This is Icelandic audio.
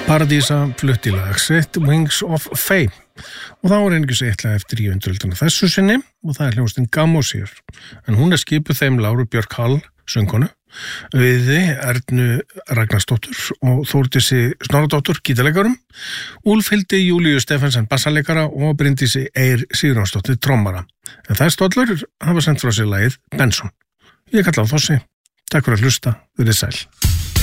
Paradísa flutti lag sitt Wings of Fame og þá einungis eitt lag eftir í undiröldina þessu sinni og það hljómsveitin Gammósíur en hún skipuð þeim Láru Björk Hall, söngkonu, Auði Ernu Ragnarsdóttur og Þórdísi Snorradóttur, gítarleikarum, Úlfhildi Júlíu Stefensen, bassaleikara og Bryndísi Eir Sigurjónsdóttir, trommara. En þær stóllur hafa sendt frá sér lagið Benson. Ég kalla á Þossi. Takk fyrir að hlusta, verið sæl.